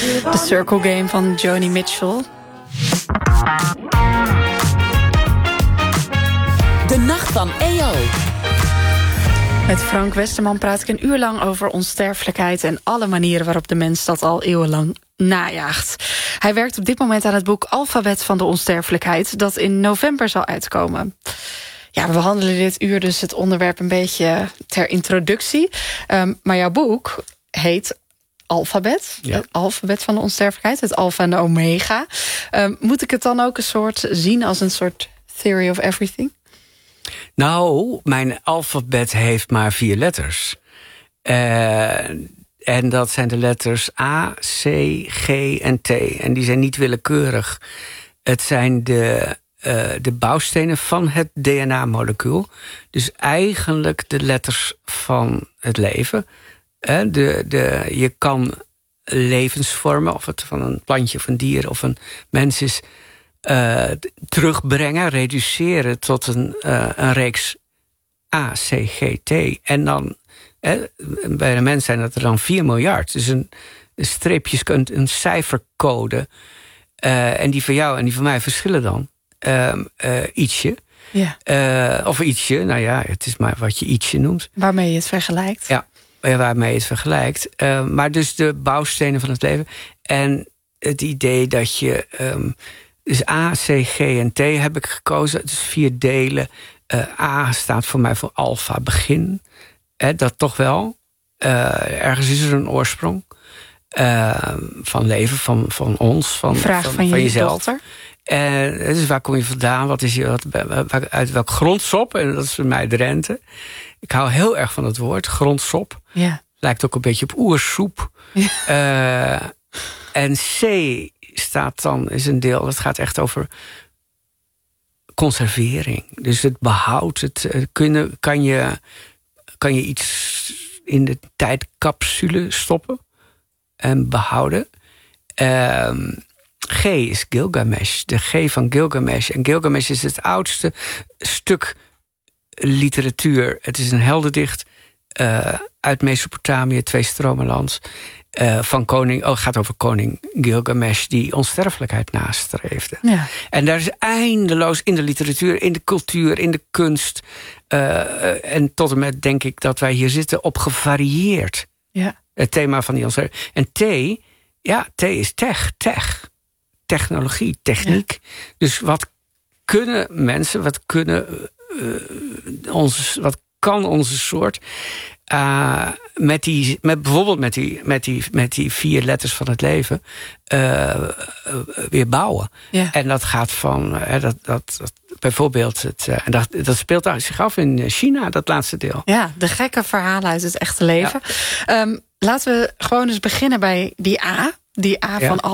The Circle Game van Joni Mitchell. De Nacht van EO. Met Frank Westerman praat ik een uur lang over onsterfelijkheid en alle manieren waarop de mens dat al eeuwenlang najaagt. Hij werkt op dit moment aan het boek Alfabet van de onsterfelijkheid, dat in november zal uitkomen. Ja, we behandelen dit uur dus het onderwerp een beetje ter introductie. Maar jouw boek heet Alfabet. Ja. Het alfabet van de onsterfelijkheid. Het alfa en de omega. Moet ik het dan ook een soort zien als een soort theory of everything? Nou, mijn alfabet heeft maar 4 letters. En dat zijn de letters A, C, G en T. En die zijn niet willekeurig. Het zijn de bouwstenen van het DNA-molecuul. Dus eigenlijk de letters van het leven. Je kan levensvormen, of het van een plantje of een dier of een mens is, terugbrengen, reduceren tot een reeks A, C, G, T. En dan, bij de mens zijn dat er dan 4 miljard. Dus een streepjes, een cijfercode. En die van jou en die van mij verschillen dan ietsje. Ja. Of ietsje, nou ja, het is maar wat je ietsje noemt. Waarmee je het vergelijkt. Ja, waarmee je het vergelijkt. Maar dus de bouwstenen van het leven. En het idee dat je dus A, C, G en T heb ik gekozen. Dus 4 delen. A staat voor mij voor alfa, begin. Dat toch wel. Ergens is er een oorsprong. Van leven, van ons, van jezelf. Dochter. Dus waar kom je vandaan? Uit welk grondsop? En dat is voor mij Drenthe. Ik hou heel erg van het woord, grondsop. Ja. Lijkt ook een beetje op oersoep. Ja. En C staat dan, is een deel, dat gaat echt over conservering. Dus het behoud, kan je iets in de tijdcapsule stoppen en behouden. G is Gilgamesh, de G van Gilgamesh. En Gilgamesh is het oudste stuk literatuur. Het is een heldendicht uit Mesopotamië, 2-stromenland. Gaat over koning Gilgamesh die onsterfelijkheid nastreefde. Ja. En daar is eindeloos in de literatuur, in de cultuur, in de kunst. En tot en met denk ik dat wij hier zitten op gevarieerd. Ja. Het thema van die onsterfelijkheid. En T is tech. Technologie, techniek. Ja. Dus wat kunnen mensen, wat kan onze soort bijvoorbeeld met die 4 letters van het leven weer bouwen. Ja. En dat gaat van bijvoorbeeld dat speelt zich af in China, dat laatste deel. Ja, de gekke verhalen uit het echte leven. Ja. Laten we gewoon eens beginnen bij die A. Die A van